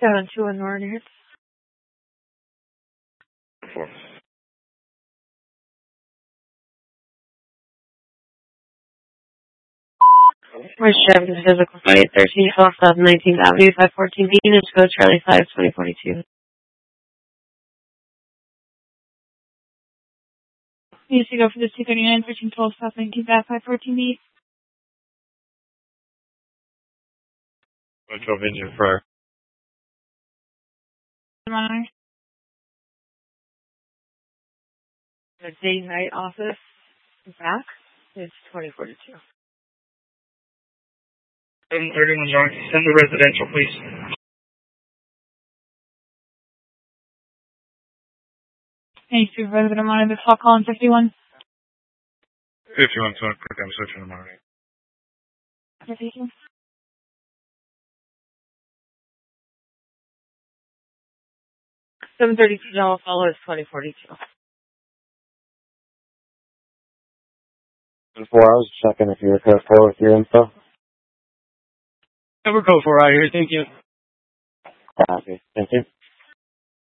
721 Northern. We're Chevy Physical Flight 13 12 South 19th Avenue 514 Venus Code Charlie 5 2042. Needs to go for the 239 13 12 South 19th Ave 514 B. Metro Engine Fryer. Monitor. The day-night office back is 2042. 731 York, send the residential, please. Any supervisor to monitor the call on 51. 51, so I'm switching to monitor. Repeating. 732 Donald follows 2042. In 4 hours, checking if you're code 4 with your info. We're code 4 out here, thank you. Copy. Thank you.